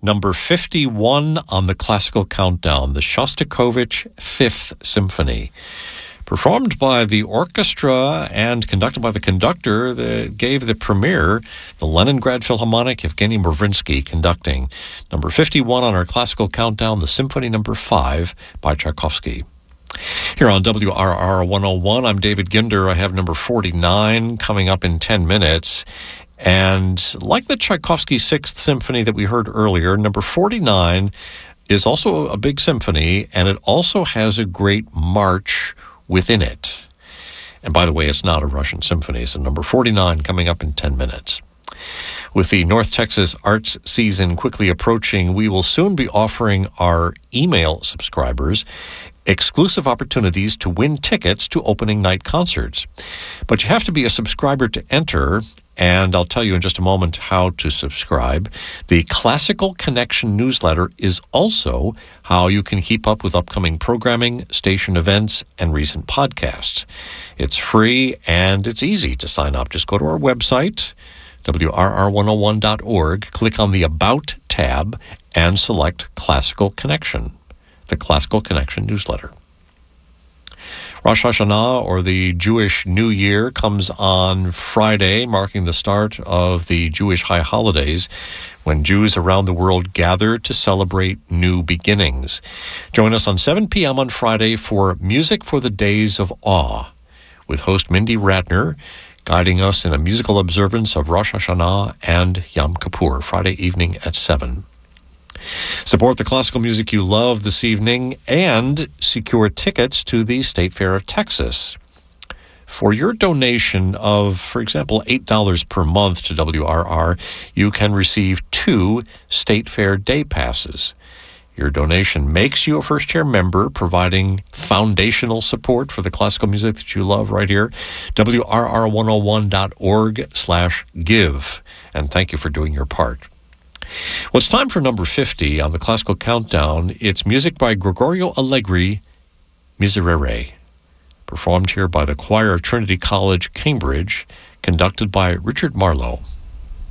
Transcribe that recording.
Number 51 on the classical countdown, the Shostakovich Fifth Symphony. Performed by the orchestra and conducted by the conductor that gave the premiere, the Leningrad Philharmonic, Evgeny Mavrinsky conducting. Number 51 on our classical countdown, the Symphony Number 5 by Tchaikovsky. Here on WRR 101, I'm David Ginder. I have number 49 coming up in 10 minutes. And like the Tchaikovsky Sixth Symphony that we heard earlier, number 49 is also a big symphony, and it also has a great march within it. And by the way, it's not a Russian symphony. So number 49 coming up in 10 minutes. With the North Texas arts season quickly approaching, we will soon be offering our email subscribers exclusive opportunities to win tickets to opening night concerts. But you have to be a subscriber to enter, and I'll tell you in just a moment how to subscribe. The Classical Connection newsletter is also how you can keep up with upcoming programming, station events, and recent podcasts. It's free and it's easy to sign up. Just go to our website, WRR101.org, click on the About tab, and select Classical Connection, the Classical Connection newsletter. Rosh Hashanah, or the Jewish New Year, comes on Friday, marking the start of the Jewish high holidays, when Jews around the world gather to celebrate new beginnings. Join us on 7 p.m. on Friday for Music for the Days of Awe, with host Mindy Ratner guiding us in a musical observance of Rosh Hashanah and Yom Kippur, Friday evening at 7. Support the classical music you love this evening and secure tickets to the State Fair of Texas. For your donation of, for example, $8 per month to WRR, you can receive 2 State Fair day passes. Your donation makes you a first-year member, providing foundational support for the classical music that you love right here. WRR101.org/give. And thank you for doing your part. Well, it's time for number 50 on the classical countdown. It's music by Gregorio Allegri, Miserere, performed here by the choir of Trinity College, Cambridge, conducted by Richard Marlowe.